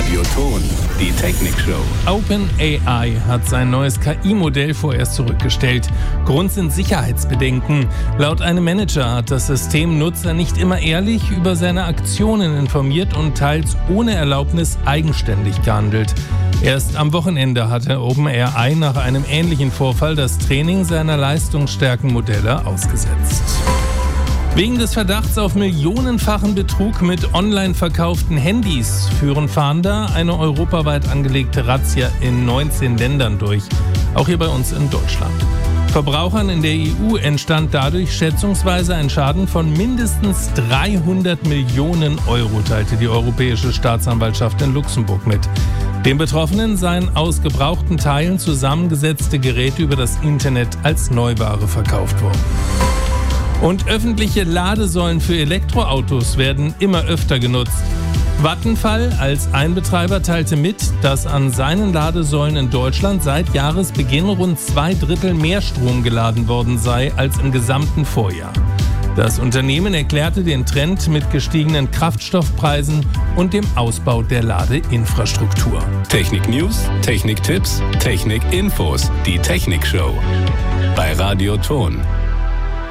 Radioton, die Technik-Show. OpenAI hat sein neues KI-Modell vorerst zurückgestellt. Grund sind Sicherheitsbedenken. Laut einem Manager hat das System Nutzer nicht immer ehrlich über seine Aktionen informiert und teils ohne Erlaubnis eigenständig gehandelt. Erst am Wochenende hatte OpenAI nach einem ähnlichen Vorfall das Training seiner Leistungsstärkenmodelle ausgesetzt. Wegen des Verdachts auf millionenfachen Betrug mit online verkauften Handys führen Fahnder eine europaweit angelegte Razzia in 19 Ländern durch, auch hier bei uns in Deutschland. Verbrauchern in der EU entstand dadurch schätzungsweise ein Schaden von mindestens 300 Millionen Euro, teilte die Europäische Staatsanwaltschaft in Luxemburg mit. Den Betroffenen seien aus gebrauchten Teilen zusammengesetzte Geräte über das Internet als Neuware verkauft worden. Und öffentliche Ladesäulen für Elektroautos werden immer öfter genutzt. Vattenfall als ein Betreiber teilte mit, dass an seinen Ladesäulen in Deutschland seit Jahresbeginn rund 2/3 mehr Strom geladen worden sei als im gesamten Vorjahr. Das Unternehmen erklärte den Trend mit gestiegenen Kraftstoffpreisen und dem Ausbau der Ladeinfrastruktur. Technik-News, Technik-Tipps, Technik-Infos, die Technik-Show. Bei Radioton.